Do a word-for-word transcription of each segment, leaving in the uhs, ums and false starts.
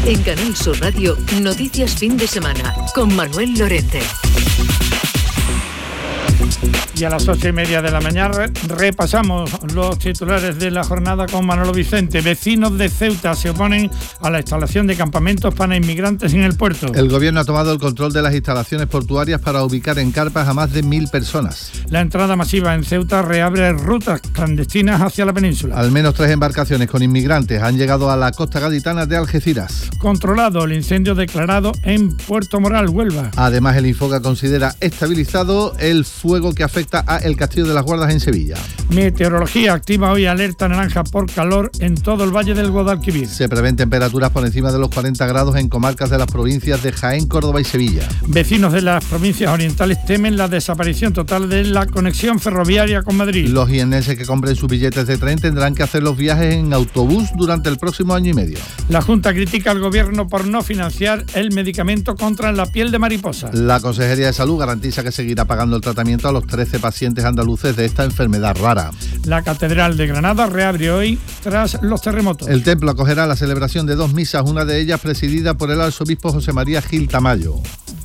En Canal Sur Radio, Noticias Fin de Semana, con Manuel Lorente. Y a las ocho y media de la mañana repasamos los titulares de la jornada con Manolo Vicente. Vecinos de Ceuta se oponen a la instalación de campamentos para inmigrantes en el puerto. El gobierno ha tomado el control de las instalaciones portuarias para ubicar en carpas a más de mil personas. La entrada masiva en Ceuta reabre rutas clandestinas hacia la península. Al menos tres embarcaciones con inmigrantes han llegado a la costa gaditana de Algeciras. Controlado el incendio declarado en Puerto Moral, Huelva. Además, el Infoca considera estabilizado el fuego que afecta a el Castillo de las Guardas en Sevilla. Meteorología activa hoy alerta naranja por calor en todo el Valle del Guadalquivir. Se prevén temperaturas por encima de los cuarenta grados en comarcas de las provincias de Jaén, Córdoba y Sevilla. Vecinos de las provincias orientales temen la desaparición total de la conexión ferroviaria con Madrid. Los jiennenses que compren sus billetes de tren tendrán que hacer los viajes en autobús durante el próximo año y medio. La Junta critica al gobierno por no financiar el medicamento contra la piel de mariposa. La Consejería de Salud garantiza que seguirá pagando el tratamiento a los trece pacientes andaluces de esta enfermedad rara. La Catedral de Granada reabre hoy tras los terremotos. El templo acogerá la celebración de dos misas, una de ellas presidida por el arzobispo José María Gil Tamayo.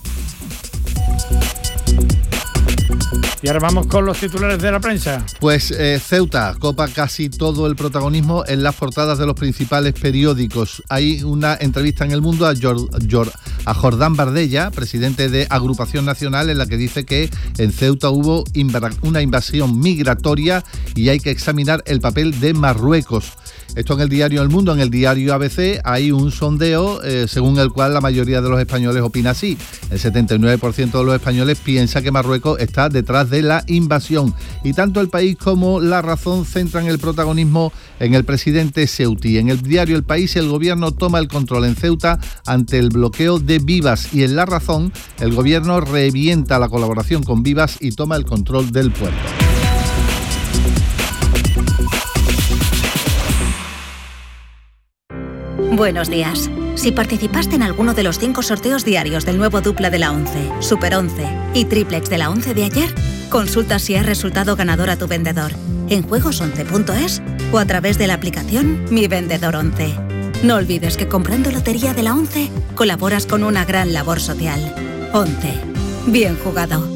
Y ahora vamos con los titulares de la prensa. Pues eh, Ceuta copa casi todo el protagonismo en las portadas de los principales periódicos. Hay una entrevista en El Mundo a, Jor, Jor, a Jordán Bardella, presidente de Agrupación Nacional, en la que dice que en Ceuta hubo una invasión migratoria y hay que examinar el papel de Marruecos. Esto en el diario El Mundo. En el diario A B C hay un sondeo eh, según el cual la mayoría de los españoles opina así. El setenta y nueve por ciento de los españoles piensa que Marruecos está detrás de la invasión. Y tanto El País como La Razón centran el protagonismo en el presidente ceutí. En el diario El País, el gobierno toma el control en Ceuta ante el bloqueo de Vivas. Y en La Razón, el gobierno revienta la colaboración con Vivas y toma el control del puerto. Buenos días. Si participaste en alguno de los cinco sorteos diarios del nuevo Dupla de la once, Super once y Triplex de la once de ayer, consulta si has resultado ganador a tu vendedor en juegos once punto es o a través de la aplicación Mi Vendedor once. No olvides que comprando lotería de la once colaboras con una gran labor social. once. Bien jugado.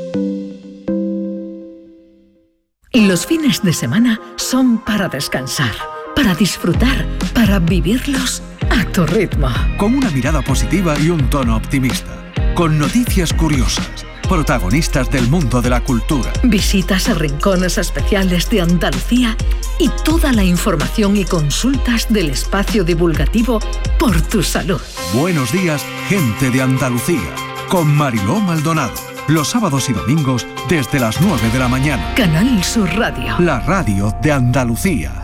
Los fines de semana son para descansar, para disfrutar, para vivirlos a tu ritmo. Con una mirada positiva y un tono optimista. Con noticias curiosas, protagonistas del mundo de la cultura. Visitas a rincones especiales de Andalucía y toda la información y consultas del espacio divulgativo Por tu Salud. Buenos días, gente de Andalucía. Con Mariló Maldonado. Los sábados y domingos desde las nueve de la mañana. Canal Sur Radio. La radio de Andalucía.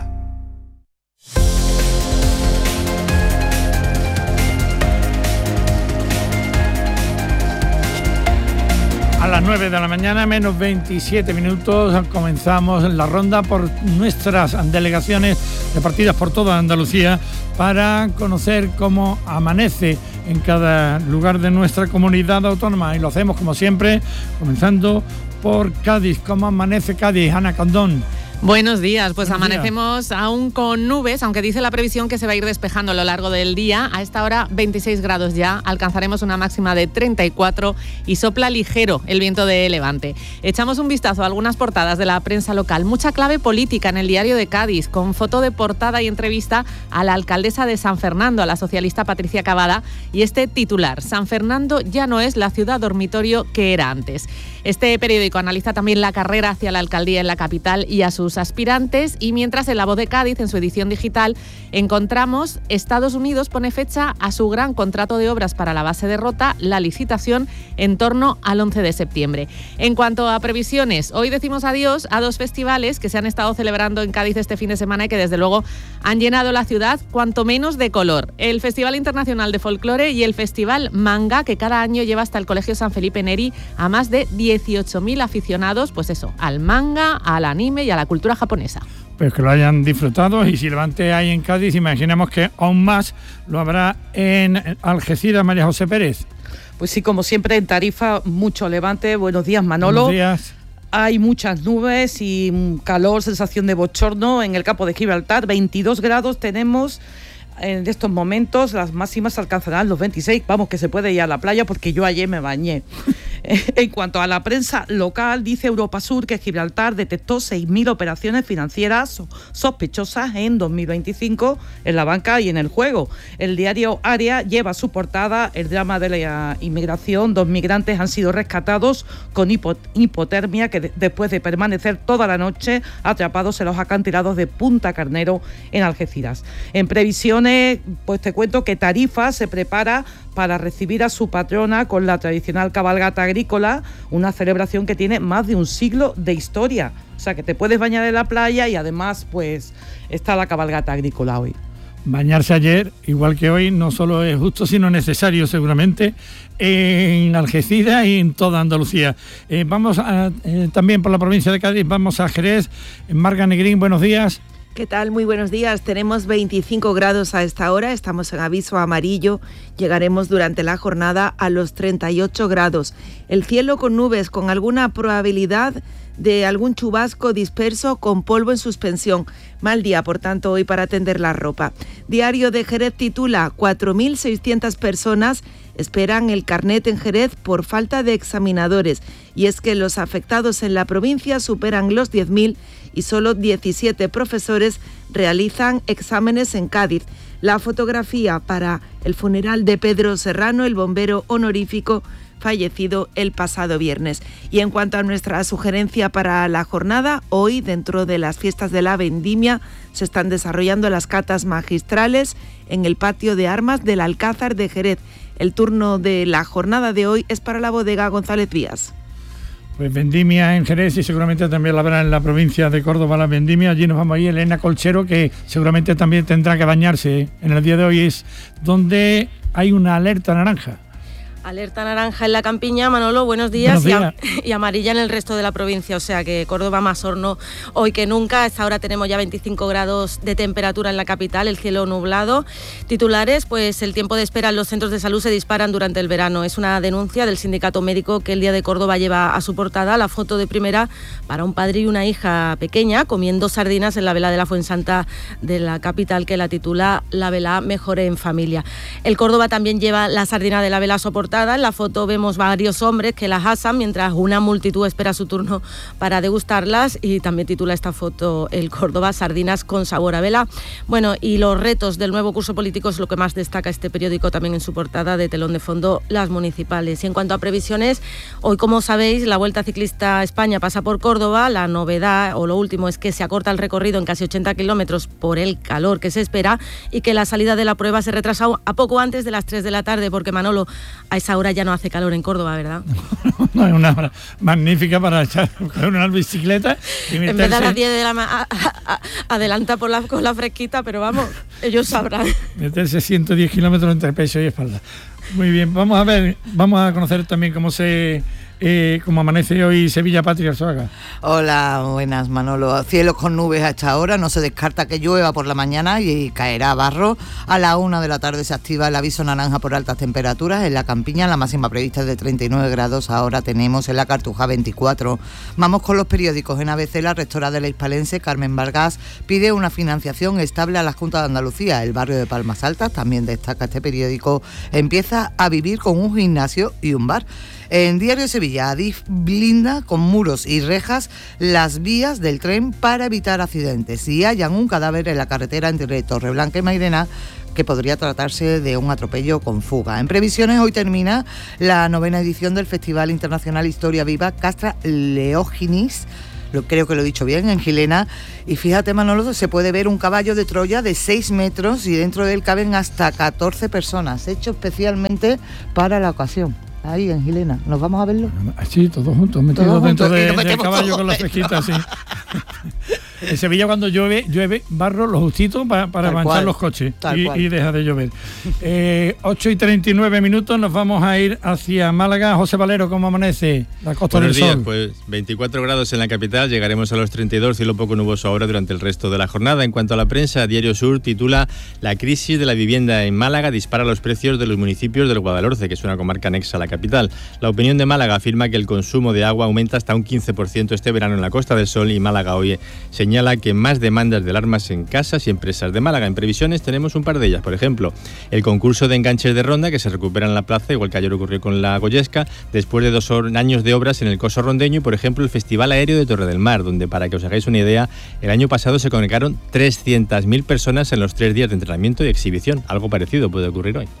A las nueve de la mañana, menos veintisiete minutos, comenzamos la ronda por nuestras delegaciones repartidas por toda Andalucía para conocer cómo amanece en cada lugar de nuestra comunidad autónoma. Y lo hacemos, como siempre, comenzando por Cádiz. ¿Cómo amanece Cádiz, Ana Candón? Buenos días, pues Buenos amanecemos días. aún con nubes, aunque dice la previsión que se va a ir despejando a lo largo del día. A esta hora veintiséis grados ya, alcanzaremos una máxima de treinta y cuatro y sopla ligero el viento de levante. Echamos un vistazo a algunas portadas de la prensa local. Mucha clave política en el diario de Cádiz, con foto de portada y entrevista a la alcaldesa de San Fernando, a la socialista Patricia Cavada, y este titular: San Fernando ya no es la ciudad dormitorio que era antes. Este periódico analiza también la carrera hacia la alcaldía en la capital y a sus aspirantes, y mientras en La Voz de Cádiz, en su edición digital, encontramos Estados Unidos pone fecha a su gran contrato de obras para la base de Rota, la licitación en torno al once de septiembre. En cuanto a previsiones, hoy decimos adiós a dos festivales que se han estado celebrando en Cádiz este fin de semana y que desde luego han llenado la ciudad cuanto menos de color. El Festival Internacional de Folclore y el Festival Manga, que cada año lleva hasta el Colegio San Felipe Neri a más de dieciocho mil aficionados, pues eso, al manga, al anime y a la cultura japonesa. Pues que lo hayan disfrutado, y si Levante hay en Cádiz, imaginemos que aún más lo habrá en Algeciras. María José Pérez. Pues sí, como siempre en Tarifa, mucho Levante. Buenos días, Manolo. Buenos días. Hay muchas nubes y calor, sensación de bochorno en el campo de Gibraltar. veintidós grados tenemos En estos momentos las máximas alcanzarán los veintiséis. Vamos, que se puede ir a la playa porque yo ayer me bañé. En cuanto a la prensa local, dice Europa Sur que Gibraltar detectó seis mil operaciones financieras sospechosas en dos mil veinticinco en la banca y en el juego. El diario Área lleva a su portada el drama de la inmigración. Dos migrantes han sido rescatados con hipo- hipotermia que de- después de permanecer toda la noche atrapados en los acantilados de Punta Carnero en Algeciras. En previsiones, pues te cuento que Tarifa se prepara para recibir a su patrona con la tradicional cabalgata agrícola, una celebración que tiene más de un siglo de historia. O sea, que te puedes bañar en la playa y además, pues, está la cabalgata agrícola hoy. Bañarse ayer, igual que hoy, no solo es justo, sino necesario seguramente en Algeciras y en toda Andalucía. Eh, vamos a, eh, también por la provincia de Cádiz, vamos a Jerez. Marga Negrín, buenos días. ¿Qué tal? Muy buenos días. Tenemos veinticinco grados a esta hora, estamos en aviso amarillo, llegaremos durante la jornada a los treinta y ocho grados. El cielo con nubes, con alguna probabilidad de algún chubasco disperso con polvo en suspensión. Mal día, por tanto, hoy para tender la ropa. Diario de Jerez titula cuatro mil seiscientas personas esperan el carnet en Jerez por falta de examinadores. Y es que los afectados en la provincia superan los diez mil y solo diecisiete profesores realizan exámenes en Cádiz. La fotografía para el funeral de Pedro Serrano, el bombero honorífico fallecido el pasado viernes. Y en cuanto a nuestra sugerencia para la jornada, hoy, dentro de las fiestas de la Vendimia, se están desarrollando las catas magistrales en el patio de armas del Alcázar de Jerez. El turno de la jornada de hoy es para la bodega González Vías. Pues vendimia en Jerez y seguramente también la habrá en la provincia de Córdoba la vendimia. Allí nos vamos a ir, Elena Colchero, que seguramente también tendrá que bañarse en el día de hoy, es donde hay una alerta naranja. Alerta naranja en la Campiña, Manolo, buenos días, buenos días. Y, a, y amarilla en el resto de la provincia, o sea que Córdoba más horno hoy que nunca. A esta hora tenemos ya veinticinco grados de temperatura en la capital, el cielo nublado. Titulares, pues el tiempo de espera en los centros de salud se disparan durante el verano. Es una denuncia del sindicato médico que el Día de Córdoba lleva a su portada la foto de primera para un padre y una hija pequeña comiendo sardinas en la vela de la Fuensanta de la capital, que la titula La vela mejore en familia. El Córdoba también lleva la sardina de la vela soportada. En la foto vemos varios hombres que las asan mientras una multitud espera su turno para degustarlas, y también titula esta foto el Córdoba sardinas con sabor a vela. Bueno, y los retos del nuevo curso político es lo que más destaca este periódico también en su portada de telón de fondo, las municipales. Y en cuanto a previsiones, hoy, como sabéis, la Vuelta Ciclista a España pasa por Córdoba. La novedad o lo último es que se acorta el recorrido en casi ochenta kilómetros por el calor que se espera, y que la salida de la prueba se retrasa a poco antes de las tres de la tarde, porque Manolo, a esa hora ya no hace calor en Córdoba, ¿verdad? No, es una hora magnífica para echar una bicicleta y meterse. En vez de a las diez de la mañana, adelanta por la, con la fresquita, pero vamos, ellos sabrán. Meterse ciento diez kilómetros entre pecho y espalda. Muy bien, vamos a ver, vamos a conocer también cómo se... Eh, como amanece hoy Sevilla, Patria Arzuaga. Hola, buenas, Manolo. Cielos con nubes a esta hora, no se descarta que llueva por la mañana y caerá barro. A la una de la tarde se activa el aviso naranja por altas temperaturas en la Campiña, la máxima prevista es de treinta y nueve grados, ahora tenemos en la Cartuja veinticuatro. Vamos con los periódicos. En A B C, la rectora de la Hispalense, Carmen Vargas, pide una financiación estable a la Junta de Andalucía. El barrio de Palmas Altas, también destaca este periódico, empieza a vivir con un gimnasio y un bar. En Diario Sevilla, Adif blinda con muros y rejas las vías del tren para evitar accidentes. Y hallan un cadáver en la carretera entre Torreblanca y Mairena, que podría tratarse de un atropello con fuga. En previsiones, hoy termina la novena edición del Festival Internacional Historia Viva Castra Leóginis, lo, creo que lo he dicho bien, en Gilena. Y fíjate, Manolo, se puede ver un caballo de Troya de seis metros y dentro de él caben hasta catorce personas, hecho especialmente para la ocasión. Ahí en Gilena, ¿nos vamos a verlo? Sí, todos juntos, metidos todos dentro juntos, de, del caballo con la fresquita, sí. En Sevilla, cuando llueve, llueve barro lo justito para, para Tal manchar cual, los coches y, cual. y deja de llover. Eh, ocho y treinta y nueve minutos, nos vamos a ir hacia Málaga. José Valero, ¿cómo amanece? La Costa Buenos del días, Sol. pues veinticuatro grados en la capital, llegaremos a los treinta y dos, cielo poco nuboso ahora durante el resto de la jornada. En cuanto a la prensa, Diario Sur titula La crisis de la vivienda en Málaga dispara los precios de los municipios del Guadalhorce, que es una comarca anexa a la capital. La Opinión de Málaga afirma que el consumo de agua aumenta hasta un quince por ciento este verano en la Costa del Sol, y Málaga hoy señala señala que más demandas de alarmas en casas y empresas de Málaga. En previsiones tenemos un par de ellas. Por ejemplo, el concurso de enganches de ronda que se recupera en la plaza, igual que ayer ocurrió con la Goyesca, después de dos años de obras en el Coso Rondeño, y por ejemplo el Festival Aéreo de Torre del Mar, donde, para que os hagáis una idea, el año pasado se congregaron trescientas mil personas en los tres días de entrenamiento y exhibición. Algo parecido puede ocurrir hoy.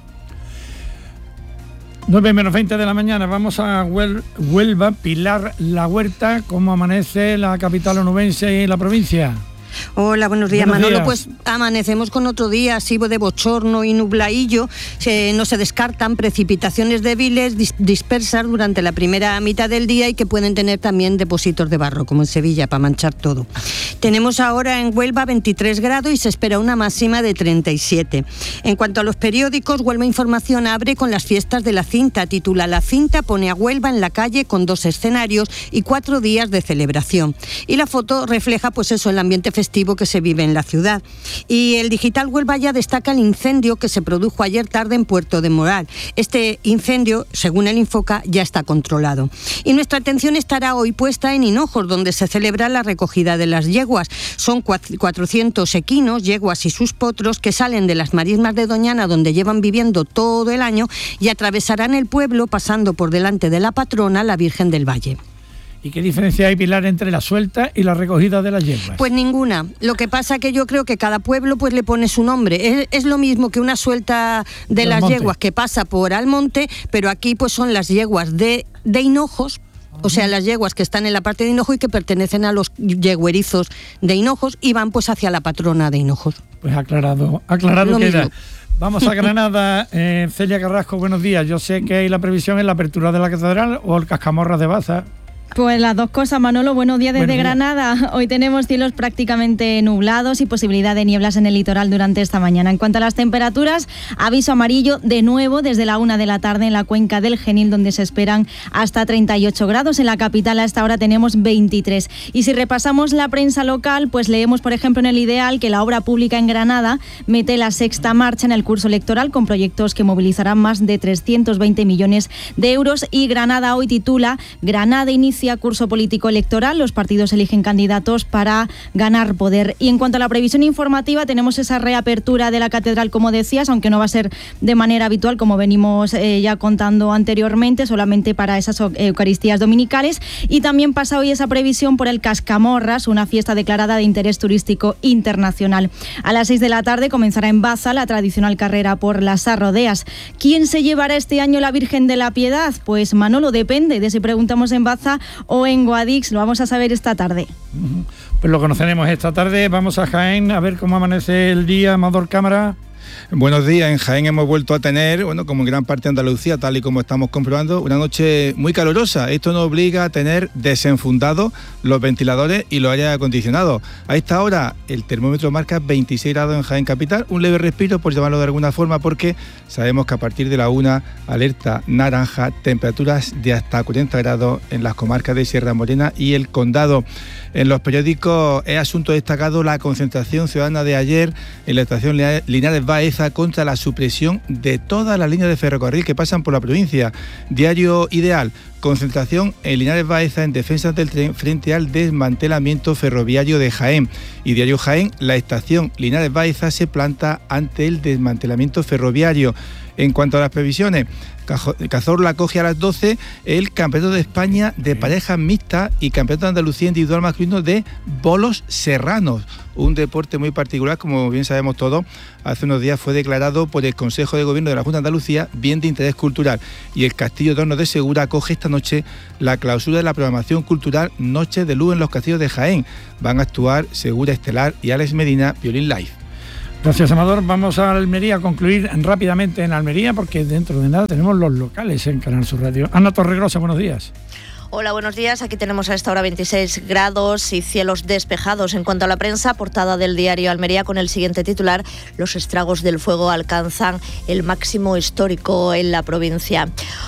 nueve menos veinte de la mañana, vamos a Huel- Huelva. Pilar La Huerta, ¿cómo amanece la capital onubense y la provincia? Hola, buenos días, Buenos Manolo. días. Pues amanecemos con otro día así de bochorno y nublaillo. Se, no se descartan precipitaciones débiles dis- dispersas durante la primera mitad del día y que pueden tener también depósitos de barro, como en Sevilla, para manchar todo. Tenemos ahora en Huelva veintitrés grados y se espera una máxima de treinta y siete. En cuanto a los periódicos, Huelva Información abre con las fiestas de la cinta. Titula: La cinta pone a Huelva en la calle con dos escenarios y cuatro días de celebración. Y la foto refleja, pues eso, el ambiente festivo que se vive en la ciudad. Y el Digital Huelva ya destaca el incendio que se produjo ayer tarde en Puerto de Moral. Este incendio, según el Infoca, ya está controlado. Y nuestra atención estará hoy puesta en Hinojos, donde se celebra la recogida de las yeguas. Son cuatrocientos equinos, yeguas y sus potros, que salen de las marismas de Doñana, donde llevan viviendo todo el año, y atravesarán el pueblo pasando por delante de la patrona, la Virgen del Valle. ¿Y qué diferencia hay, Pilar, entre la suelta y la recogida de las yeguas? Pues ninguna. Lo que pasa que yo creo que cada pueblo pues le pone su nombre. Es, es lo mismo que una suelta de Del las monte. yeguas que pasa por Almonte, pero aquí pues son las yeguas de, de Hinojos. O sea, las yeguas que están en la parte de Hinojo y que pertenecen a los yeguerizos de Hinojos y van pues hacia la patrona de Hinojos. Pues aclarado, aclarado Lo queda. mismo. Vamos a Granada. eh, Celia Carrasco, buenos días. Yo sé que hay la previsión en la apertura de la catedral o el Cascamorras de Baza. Pues las dos cosas, Manolo. Buenos días desde Buenos días. Granada. Hoy tenemos cielos prácticamente nublados y posibilidad de nieblas en el litoral durante esta mañana. En cuanto a las temperaturas, aviso amarillo de nuevo desde la una de la tarde en la cuenca del Genil, donde se esperan hasta treinta y ocho grados. En la capital a esta hora tenemos veintitrés. Y si repasamos la prensa local, pues leemos, por ejemplo, en El Ideal que la obra pública en Granada mete la sexta marcha en el curso electoral con proyectos que movilizarán más de trescientos veinte millones de euros. Y Granada hoy titula: Granada inicia curso político electoral, los partidos eligen candidatos para ganar poder. Y en cuanto a la previsión informativa, tenemos esa reapertura de la catedral, como decías, aunque no va a ser de manera habitual, como venimos eh, ya contando anteriormente, solamente para esas Eucaristías dominicales. Y también pasa hoy esa previsión por el Cascamorras, una fiesta declarada de interés turístico internacional. A las seis de la tarde comenzará en Baza la tradicional carrera por las arrodeas. ¿Quién se llevará este año la Virgen de la Piedad? Pues Manolo, depende de si preguntamos en Baza o en Guadix. Lo vamos a saber esta tarde. Pues lo conoceremos esta tarde. Vamos a Jaén a ver cómo amanece el día. Amador Cámara. Buenos días. En Jaén hemos vuelto a tener, bueno, como en gran parte de Andalucía, tal y como estamos comprobando, una noche muy calurosa. Esto nos obliga a tener desenfundados los ventiladores y los aires acondicionados. A esta hora el termómetro marca veintiséis grados en Jaén capital, un leve respiro, por llamarlo de alguna forma, porque sabemos que a partir de la una, alerta naranja, temperaturas de hasta cuarenta grados en las comarcas de Sierra Morena y el Condado. En los periódicos es asunto destacado la concentración ciudadana de ayer en la estación Linares Baeza contra la supresión de todas las líneas de ferrocarril que pasan por la provincia. Diario Ideal: concentración en Linares Baeza en defensa del tren frente al desmantelamiento ferroviario de Jaén. Y Diario Jaén: la estación Linares Baeza se planta ante el desmantelamiento ferroviario. En cuanto a las previsiones, Cazorla acoge a las doce el Campeonato de España de parejas mixtas y Campeonato de Andalucía individual masculino de bolos serranos, un deporte muy particular, como bien sabemos todos. Hace unos días fue declarado por el Consejo de Gobierno de la Junta de Andalucía bien de interés cultural, y el Castillo de Hornos de Segura acoge esta noche la clausura de la programación cultural Noche de Luz en los Castillos de Jaén. Van a actuar Segura Estelar y Alex Medina, Violín Live. Gracias, Amador. Vamos a Almería a concluir rápidamente en Almería, porque dentro de nada tenemos los locales en Canal Sur Radio. Ana Torregrosa, buenos días. Hola, buenos días. Aquí tenemos a esta hora veintiséis grados y cielos despejados. En cuanto a la prensa, portada del diario Almería con el siguiente titular: los estragos del fuego alcanzan el máximo histórico en la provincia.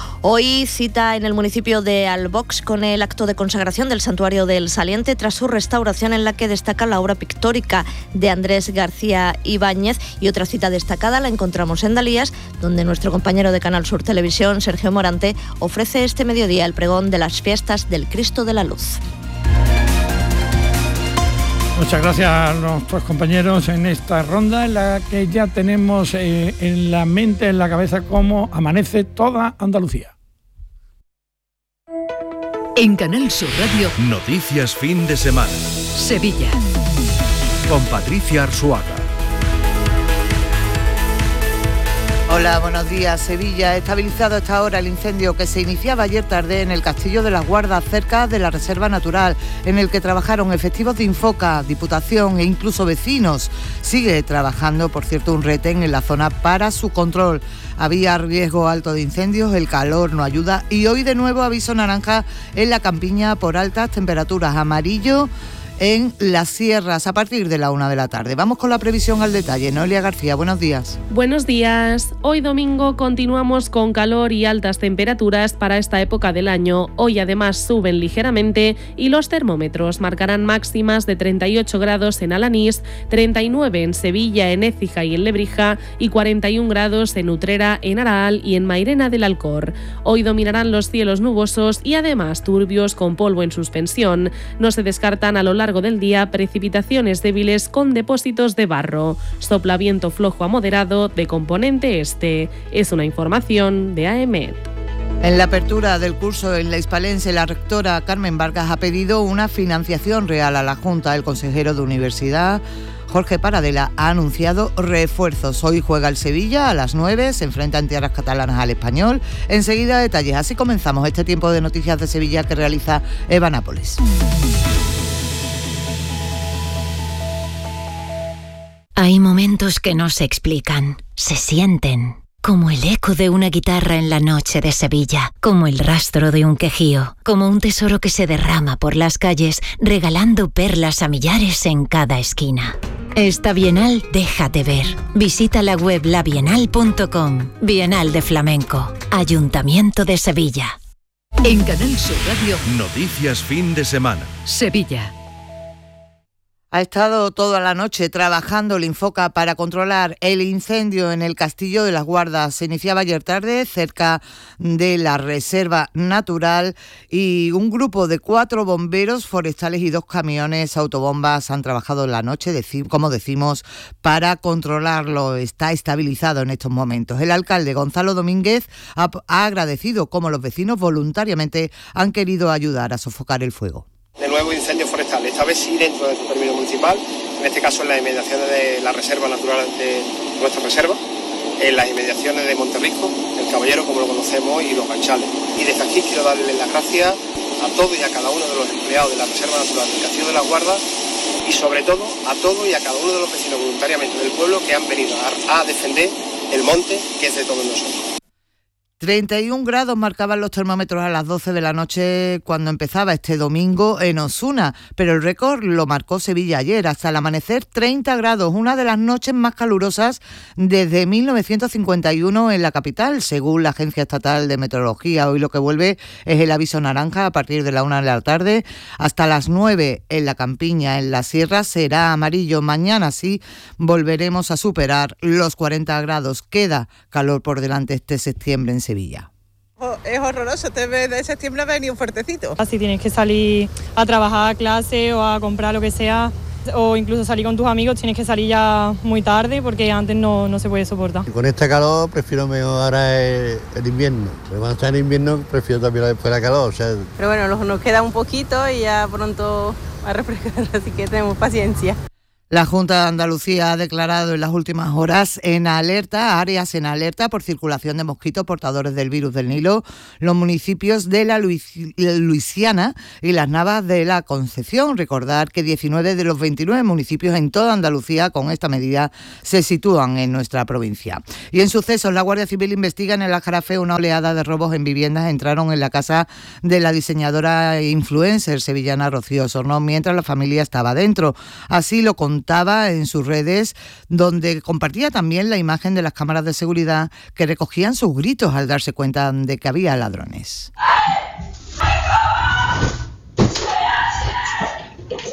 Hoy cita en el municipio de Albox con el acto de consagración del Santuario del Saliente tras su restauración, en la que destaca la obra pictórica de Andrés García Ibáñez. Y otra cita destacada la encontramos en Dalías, donde nuestro compañero de Canal Sur Televisión, Sergio Morante, ofrece este mediodía el pregón de las fiestas del Cristo de la Luz. Muchas gracias a nuestros compañeros en esta ronda en la que ya tenemos eh, en la mente, en la cabeza, cómo amanece toda Andalucía. En Canal Sur Radio, Noticias fin de semana. Sevilla. Con Patricia Arzuaga. Hola, buenos días. Sevilla. Estabilizado a esta hora el incendio que se iniciaba ayer tarde en el Castillo de las Guardas, cerca de la Reserva Natural, en el que trabajaron efectivos de Infoca, Diputación e incluso vecinos. Sigue trabajando, por cierto, un retén en la zona para su control. Había riesgo alto de incendios, el calor no ayuda y hoy de nuevo aviso naranja en la campiña por altas temperaturas, amarillo en las sierras a partir de la una de la tarde. Vamos con la previsión al detalle. Noelia García, buenos días. Buenos días. Hoy domingo continuamos con calor y altas temperaturas para esta época del año. Hoy además suben ligeramente y los termómetros marcarán máximas de treinta y ocho grados en Alanís, treinta y nueve en Sevilla, en Écija y en Lebrija y cuarenta y un grados en Utrera, en Araal y en Mairena del Alcor. Hoy dominarán los cielos nubosos y además turbios con polvo en suspensión. No se descartan a lo largo del día precipitaciones débiles con depósitos de barro. Sopla viento flojo a moderado de componente este. Es una información de A E M E T. En la apertura del curso en la Hispalense, la rectora Carmen Vargas ha pedido una financiación real a la Junta. El consejero de Universidad, Jorge Paradela, ha anunciado refuerzos. Hoy juega el Sevilla a las nueve, se enfrenta en tierras catalanas al Español. Enseguida detalles. Así comenzamos este tiempo de noticias de Sevilla que realiza Eva Nápoles. Hay momentos que no se explican, se sienten, como el eco de una guitarra en la noche de Sevilla, como el rastro de un quejío, como un tesoro que se derrama por las calles, regalando perlas a millares en cada esquina. Esta Bienal déjate ver. Visita la web la bienal punto com. Bienal de Flamenco. Ayuntamiento de Sevilla. En Canal Sur Radio, Noticias fin de semana. Sevilla. Ha estado toda la noche trabajando el Infoca para controlar el incendio en el Castillo de las Guardas. Se iniciaba ayer tarde cerca de la Reserva Natural y un grupo de cuatro bomberos forestales y dos camiones autobombas han trabajado la noche, como decimos, para controlarlo. Está estabilizado en estos momentos. El alcalde Gonzalo Domínguez ha, ha agradecido cómo los vecinos voluntariamente han querido ayudar a sofocar el fuego. De nuevo incendio forestal, esta vez sí dentro de su término municipal, en este caso en las inmediaciones de la reserva natural de nuestra reserva, en las inmediaciones de Monterrico, el Caballero como lo conocemos y los Ganchales. Y desde aquí quiero darles las gracias a todos y a cada uno de los empleados de la reserva natural del Castillo de las Guardas y sobre todo a todos y a cada uno de los vecinos voluntariamente del pueblo que han venido a, a defender el monte que es de todos nosotros. treinta y un grados marcaban los termómetros a las doce de la noche cuando empezaba este domingo en Osuna, pero el récord lo marcó Sevilla ayer, hasta el amanecer treinta grados, una de las noches más calurosas desde mil novecientos cincuenta y uno en la capital, según la Agencia Estatal de Meteorología. Hoy lo que vuelve es el aviso naranja a partir de la una de la tarde, hasta las nueve en la campiña, en la sierra será amarillo. Mañana sí volveremos a superar los cuarenta grados. Queda calor por delante este septiembre en Sevilla. Sevilla. Es horroroso, este mes de septiembre ha venido fuertecito. Si tienes que salir a trabajar a clase o a comprar lo que sea, o incluso salir con tus amigos, tienes que salir ya muy tarde porque antes no, no se puede soportar. Con este calor prefiero mejor ahora el, el invierno, pero cuando está en invierno prefiero también después la calor. O sea. Pero bueno, nos queda un poquito y ya pronto va a refrescar, así que tenemos paciencia. La Junta de Andalucía ha declarado en las últimas horas en alerta, áreas en alerta por circulación de mosquitos portadores del virus del Nilo, los municipios de la Luisiana y las Navas de la Concepción. Recordar que diecinueve de los veintinueve municipios en toda Andalucía con esta medida se sitúan en nuestra provincia. Y en sucesos, la Guardia Civil investiga en el Aljarafe una oleada de robos en viviendas. Entraron en la casa de la diseñadora e influencer sevillana Rocío Sornón mientras la familia estaba dentro. Así lo contó Contaba en sus redes, donde compartía también la imagen de las cámaras de seguridad que recogían sus gritos al darse cuenta de que había ladrones.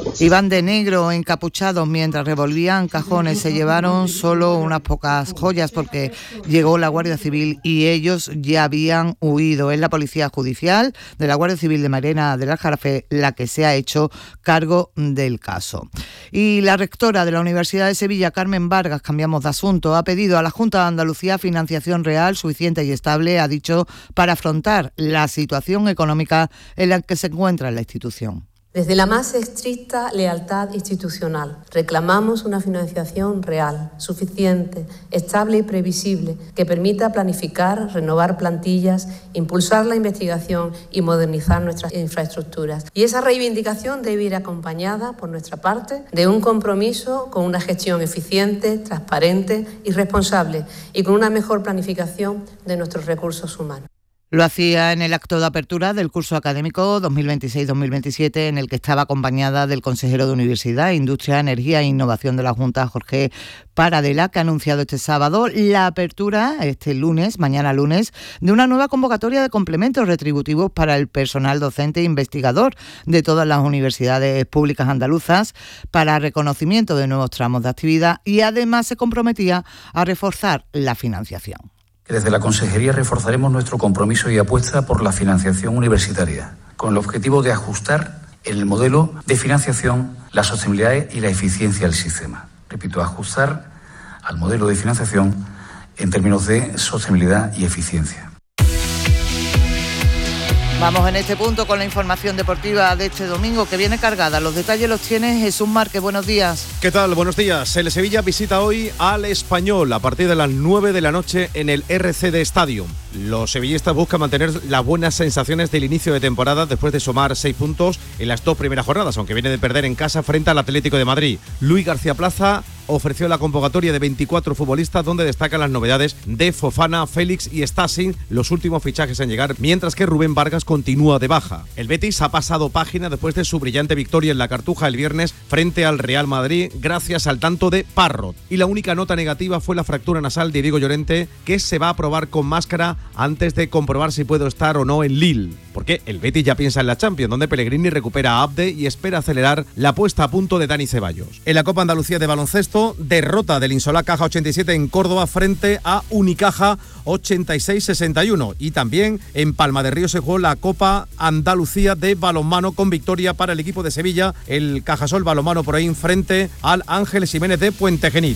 Iban de negro, encapuchados, mientras revolvían cajones. Se llevaron solo unas pocas joyas porque llegó la Guardia Civil y ellos ya habían huido. Es la Policía Judicial de la Guardia Civil de Mairena del Aljarafe la que se ha hecho cargo del caso. Y la rectora de la Universidad de Sevilla, Carmen Vargas, cambiamos de asunto, ha pedido a la Junta de Andalucía financiación real, suficiente y estable, ha dicho, para afrontar la situación económica en la que se encuentra la institución. Desde la más estricta lealtad institucional, reclamamos una financiación real, suficiente, estable y previsible, que permita planificar, renovar plantillas, impulsar la investigación y modernizar nuestras infraestructuras. Y esa reivindicación debe ir acompañada, por nuestra parte, de un compromiso con una gestión eficiente, transparente y responsable, y con una mejor planificación de nuestros recursos humanos. Lo hacía en el acto de apertura del curso académico dos mil veintiséis dos mil veintisiete, en el que estaba acompañada del consejero de Universidad, Industria, Energía e Innovación de la Junta, Jorge Paradela, que ha anunciado este sábado la apertura, este lunes, mañana lunes, de una nueva convocatoria de complementos retributivos para el personal docente e investigador de todas las universidades públicas andaluzas para reconocimiento de nuevos tramos de actividad, y además se comprometía a reforzar la financiación. Desde la Consejería reforzaremos nuestro compromiso y apuesta por la financiación universitaria, con el objetivo de ajustar en el modelo de financiación la sostenibilidad y la eficiencia del sistema. Repito, ajustar al modelo de financiación en términos de sostenibilidad y eficiencia. Vamos en este punto con la información deportiva de este domingo, que viene cargada. Los detalles los tiene Jesús Márquez. Buenos días. ¿Qué tal? Buenos días. El Sevilla visita hoy al Español a partir de las nueve de la noche en el R C D Stadium. Los sevillistas buscan mantener las buenas sensaciones del inicio de temporada después de sumar seis puntos en las dos primeras jornadas, aunque viene de perder en casa frente al Atlético de Madrid. Luis García Plaza ofreció la convocatoria de veinticuatro futbolistas, donde destacan las novedades de Fofana, Félix y Stasi, los últimos fichajes en llegar, mientras que Rubén Vargas continúa de baja. El Betis ha pasado página después de su brillante victoria en la Cartuja el viernes frente al Real Madrid, gracias al tanto de Parrot. Y la única nota negativa fue la fractura nasal de Diego Llorente, que se va a probar con máscara antes de comprobar si puede estar o no en Lille. Porque el Betis ya piensa en la Champions, donde Pellegrini recupera a Abde y espera acelerar la puesta a punto de Dani Ceballos. En la Copa Andalucía de baloncesto, derrota del Insolá Caja ochenta y siete en Córdoba frente a Unicaja ochenta y seis sesenta y uno. Y también en Palma de Río se jugó la Copa Andalucía de balonmano con victoria para el equipo de Sevilla, el Cajasol Balonmano por ahí frente al Ángeles Jiménez de Puente Genil.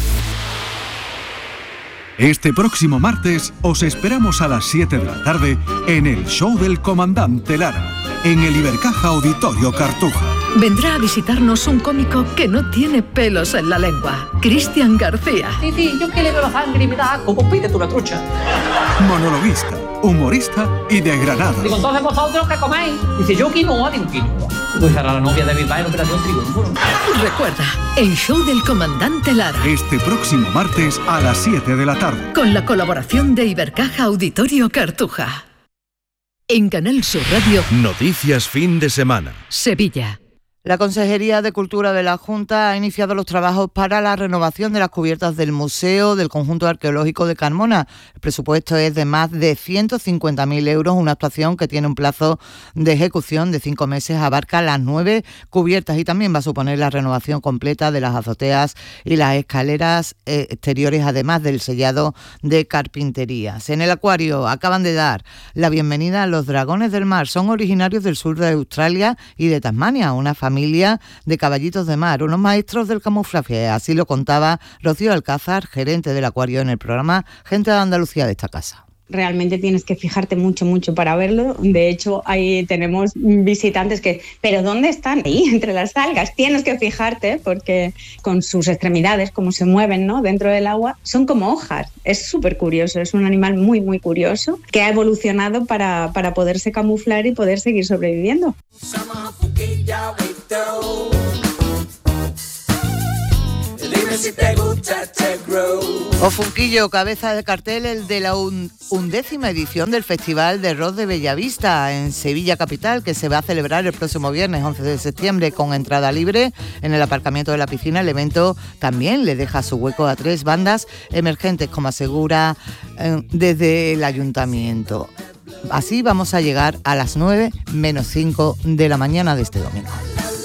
Este próximo martes os esperamos a las siete de la tarde en el show del Comandante Lara, en el Ibercaja Auditorio Cartuja. Vendrá a visitarnos un cómico que no tiene pelos en la lengua, Cristian García. Sí, sí, yo que le veo la sangre y me da asco, pues pídete una trucha. Monologuista, humorista y de Granada. Digo, entonces vosotros ¿qué coméis? Dice, yo quinoa, digo, quinoa. Pues era la novia de Bilbao en Operación Triunfo. Recuerda, el show del Comandante Lara. Este próximo martes a las siete de la tarde. Con la colaboración de Ibercaja Auditorio Cartuja. En Canal Sur Radio. Noticias fin de semana. Sevilla. La Consejería de Cultura de la Junta ha iniciado los trabajos para la renovación de las cubiertas del Museo del Conjunto Arqueológico de Carmona. El presupuesto es de más de ciento cincuenta mil euros, una actuación que tiene un plazo de ejecución de cinco meses, abarca las nueve cubiertas y también va a suponer la renovación completa de las azoteas y las escaleras exteriores, además del sellado de carpinterías. En el acuario acaban de dar la bienvenida a los dragones del mar. Son originarios del sur de Australia y de Tasmania, una familia familia de caballitos de mar, unos maestros del camuflaje. Así lo contaba Rocío Alcázar, gerente del acuario, en el programa Gente de Andalucía de esta casa. Realmente tienes que fijarte mucho, mucho para verlo. De hecho, ahí tenemos visitantes que, ¿pero dónde están? Ahí, entre las algas. Tienes que fijarte porque con sus extremidades, cómo se mueven, ¿no?, dentro del agua, son como hojas. Es súper curioso, es un animal muy, muy curioso que ha evolucionado para, para poderse camuflar y poder seguir sobreviviendo. Si te gusta, te grow. Ofunquillo, cabeza de cartel el de la un, undécima edición del Festival de Rock de Bellavista en Sevilla capital, que se va a celebrar el próximo viernes once de septiembre con entrada libre en el aparcamiento de la piscina. El evento también le deja su hueco a tres bandas emergentes, como asegura eh, desde el ayuntamiento. Así vamos a llegar a las nueve menos cinco de la mañana de este domingo.